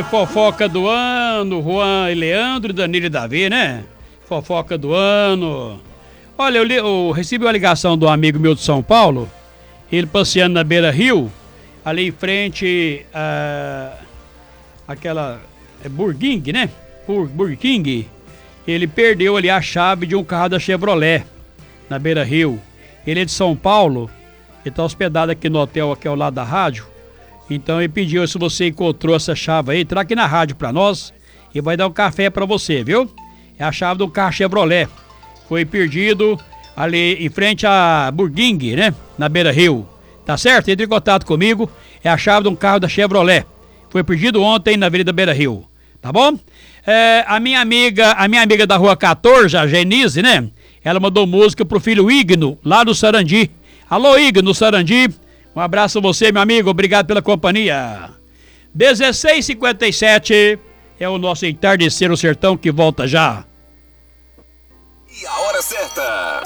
fofoca do ano, Juan e Leandro, Danilo e Davi, né? Fofoca do ano. Olha, eu recebi uma ligação de um amigo meu de São Paulo, ele passeando na Beira-Rio, ali em frente aquela Burger King, né? Burger King. Ele perdeu ali a chave de um carro da Chevrolet, na Beira-Rio. Ele é de São Paulo, ele está hospedado aqui no hotel, aqui ao lado da rádio. Então ele pediu, se você encontrou essa chave aí, traga aqui na rádio pra nós e vai dar um café pra você, viu? É a chave do carro Chevrolet. Foi perdido ali em frente a Burger King, né? Na Beira-Rio. Tá certo? Entre em contato comigo. É a chave de um carro da Chevrolet. Foi perdido ontem na Avenida Beira-Rio. Tá bom? A minha amiga da Rua 14, a Genise, né? Ela mandou música pro filho Igno, lá no Sarandi. Alô, Igno, no Sarandi. Um abraço a você, meu amigo. Obrigado pela companhia. 16h57 é o nosso Entardecer no Sertão que volta já. E a hora certa.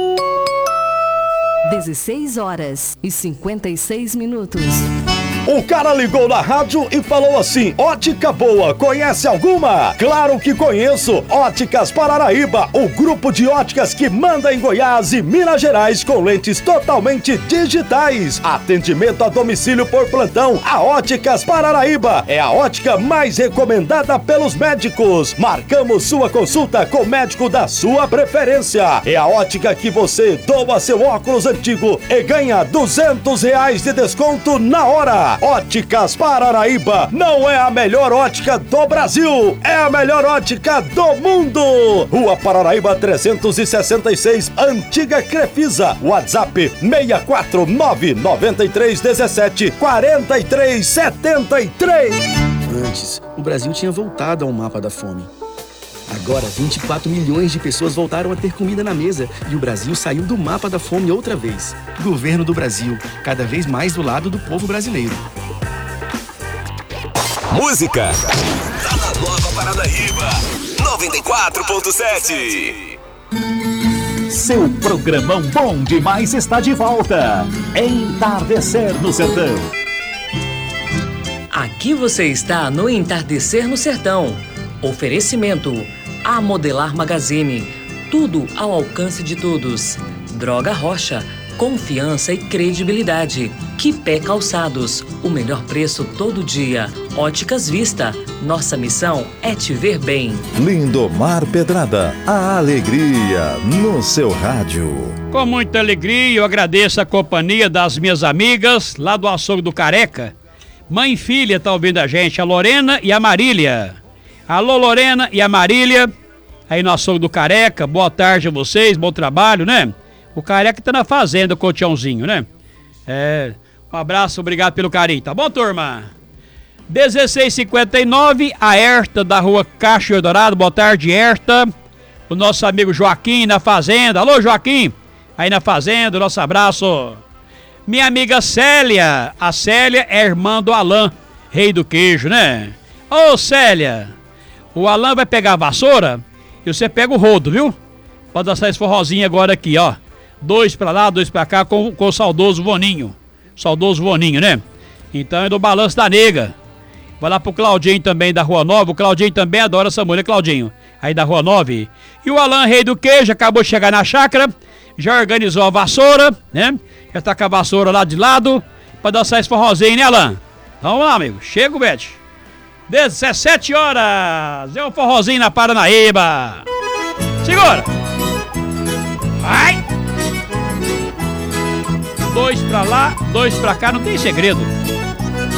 16h56. O cara ligou na rádio e falou assim: Ótica Boa, conhece alguma? Claro que conheço! Óticas Paranaíba, o grupo de óticas que manda em Goiás e Minas Gerais com lentes totalmente digitais. Atendimento a domicílio por plantão. A Óticas Paranaíba é a ótica mais recomendada pelos médicos. Marcamos sua consulta com o médico da sua preferência. É a ótica que você doa seu óculos antigo e ganha R$200 de desconto na hora. Óticas Paranaíba não é a melhor ótica do Brasil, é a melhor ótica do mundo. Rua Paranaíba 366, Antiga Crefisa. WhatsApp 649-9317-4373. Antes, o Brasil tinha voltado ao mapa da fome. Agora, 24 milhões de pessoas voltaram a ter comida na mesa e o Brasil saiu do mapa da fome outra vez. Governo do Brasil, cada vez mais do lado do povo brasileiro. Música tá na Nova Paranaíba 94.7. Seu programão bom demais está de volta. Entardecer no Sertão. Aqui você está no Entardecer no Sertão. Oferecimento A Modelar Magazine, tudo ao alcance de todos. Droga Rocha, confiança e credibilidade. Quipé Calçados, o melhor preço todo dia. Óticas Vista, nossa missão é te ver bem. Lindomar Pedrada, a alegria no seu rádio. Com muita alegria eu agradeço a companhia das minhas amigas lá do Açougue do Careca. Mãe e filha tá ouvindo a gente, a Lorena e a Marília. Alô, Lorena e a Marília, aí no Açougue do Careca, boa tarde a vocês, bom trabalho, né? O Careca tá na fazenda com o Tiãozinho, né? Um abraço, obrigado pelo carinho, tá bom, turma? 16h59, a Herta da Rua Cacho Eldorado, boa tarde, Herta. O nosso amigo Joaquim na fazenda, alô, Joaquim, aí na fazenda, nosso abraço. Minha amiga Célia, a Célia é irmã do Alain, rei do queijo, né? Ô, Célia! O Alan vai pegar a vassoura e você pega o rodo, viu? Pode dançar esse forrozinho agora aqui, ó. 2 pra lá, 2 pra cá com o saudoso Voninho. Saudoso Voninho, né? Então é do Balanço da Nega. Vai lá pro Claudinho também da Rua 9. O Claudinho também adora essa mulher, Claudinho. Aí da Rua 9. E o Alan, rei do queijo, acabou de chegar na chácara. Já organizou a vassoura, né? Já tá com a vassoura lá de lado. Pra dançar esse forrozinho, né, Alan? Vamos lá, amigo. Chega o Bete. 17 horas, é um forrozinho na Paranaíba. Segura. Vai. 2 pra lá, 2 pra cá, não tem segredo.